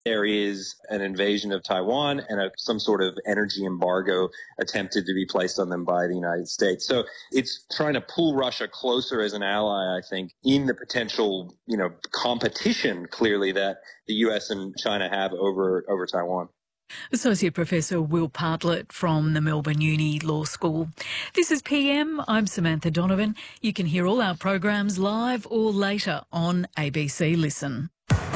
there is an invasion of Taiwan and some sort of energy embargo attempted to be placed on them by the United States. So it's trying to pull Russia closer as an ally, I think, in the potential, competition, clearly, that the U.S. and China have over Taiwan. Associate Professor Will Partlett from the Melbourne Uni Law School. This is PM. I'm Samantha Donovan. You can hear all our programs live or later on ABC Listen.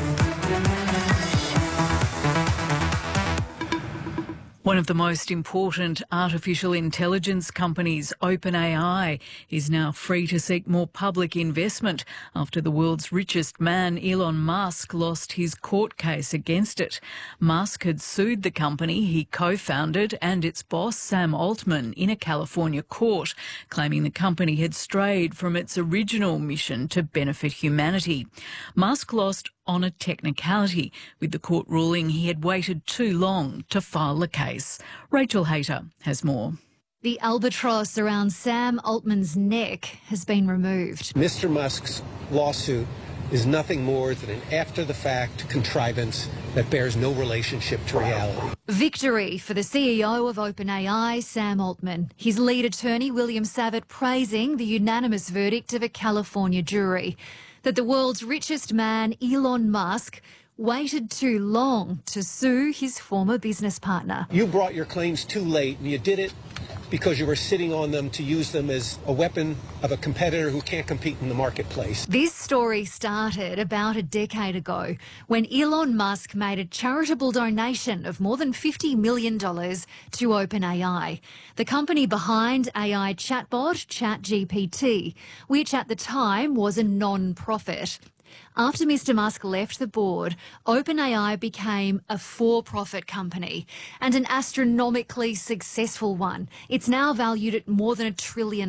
One of the most important artificial intelligence companies, OpenAI, is now free to seek more public investment after the world's richest man, Elon Musk, lost his court case against it. Musk had sued the company he co-founded and its boss, Sam Altman, in a California court, claiming the company had strayed from its original mission to benefit humanity. Musk lost on a technicality, with the court ruling he had waited too long to file the case. Rachel Hayter has more. The albatross around Sam Altman's neck has been removed. Mr. Musk's lawsuit is nothing more than an after-the-fact contrivance that bears no relationship to reality. Victory for the CEO of OpenAI, Sam Altman. His lead attorney, William Savitt, praising the unanimous verdict of a California jury that the world's richest man, Elon Musk, waited too long to sue his former business partner. You brought your claims too late, and you did it because you were sitting on them to use them as a weapon of a competitor who can't compete in the marketplace. This story started about a decade ago when Elon Musk made a charitable donation of more than $50 million to OpenAI, the company behind AI chatbot ChatGPT, which at the time was a non-profit. After Mr. Musk left the board, OpenAI became a for-profit company and an astronomically successful one. It's now valued at more than $1 trillion.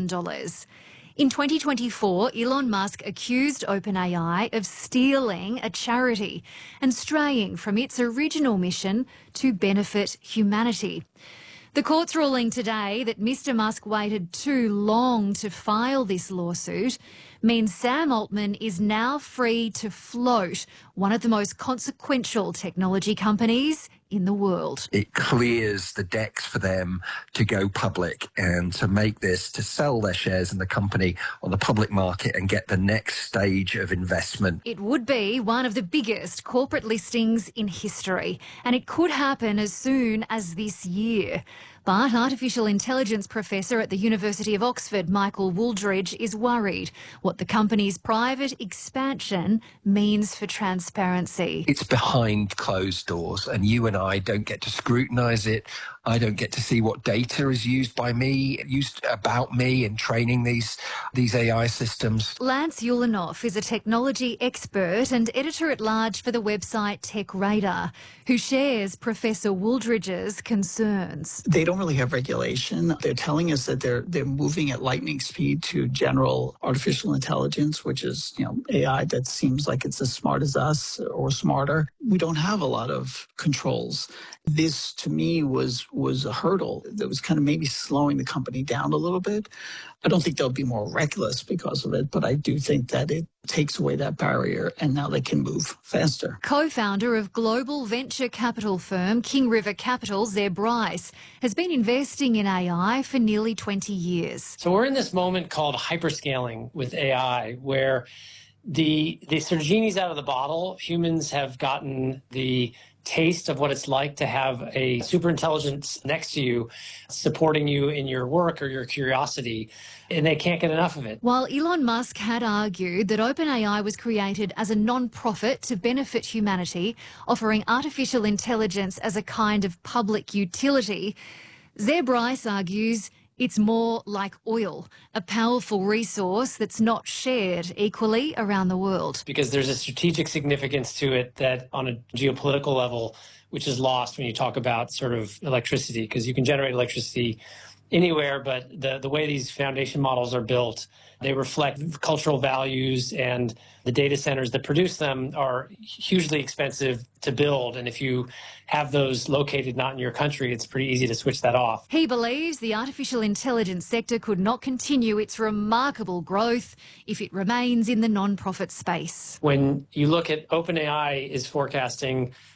In 2024, Elon Musk accused OpenAI of stealing a charity and straying from its original mission to benefit humanity. The court's ruling today that Mr. Musk waited too long to file this lawsuit means Sam Altman is now free to float one of the most consequential technology companies in the world. It clears the decks for them to go public and to make this, to sell their shares in the company on the public market and get the next stage of investment. It would be one of the biggest corporate listings in history, and it could happen as soon as this year. But artificial intelligence professor at the University of Oxford, Michael Wooldridge, is worried what the company's private expansion means for transparency. It's behind closed doors, and you and I don't get to scrutinise it. I don't get to see what data is used by me, used about me in training these AI systems. Lance Ulanoff is a technology expert and editor-at-large for the website TechRadar, who shares Professor Wooldridge's concerns. They don't really have regulation. They're telling us that they're moving at lightning speed to general artificial intelligence, which is, AI that seems like it's as smart as us or smarter. We don't have a lot of controls. This, to me, was a hurdle that was kind of maybe slowing the company down a little bit. I don't think they'll be more reckless because of it, but I do think that it takes away that barrier and now they can move faster. Co-founder of global venture capital firm King River Capital, Zeb Bryce, has been investing in AI for nearly 20 years. So we're in this moment called hyperscaling with AI, where the sort of genie's out of the bottle. Humans have gotten the taste of what it's like to have a superintelligence next to you, supporting you in your work or your curiosity, and they can't get enough of it. While Elon Musk had argued that OpenAI was created as a non-profit to benefit humanity, offering artificial intelligence as a kind of public utility, Zeb Bryce argues it's more like oil, a powerful resource that's not shared equally around the world. Because there's a strategic significance to it that on a geopolitical level, which is lost when you talk about sort of electricity, because you can generate electricity anywhere, but the way these foundation models are built, they reflect cultural values, and the data centers that produce them are hugely expensive to build. And if you have those located not in your country, it's pretty easy to switch that off. He believes the artificial intelligence sector could not continue its remarkable growth if it remains in the non-profit space. When you look at OpenAI is forecasting